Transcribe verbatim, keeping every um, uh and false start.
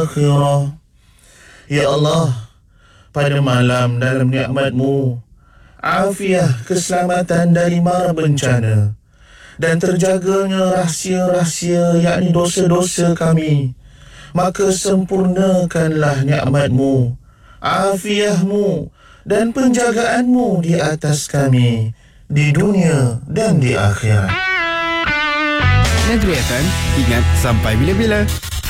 akhirah. Ya Allah, pada malam dalam nikmat-Mu, afiah, keselamatan dari mara bencana dan terjaganya rahsia-rahsia yakni dosa-dosa kami, maka sempurnakanlah nikmat-Mu, afiah-Mu dan penjagaan-Mu di atas kami di dunia dan di akhirat. Neteri F M, ingat sampai bila-bila.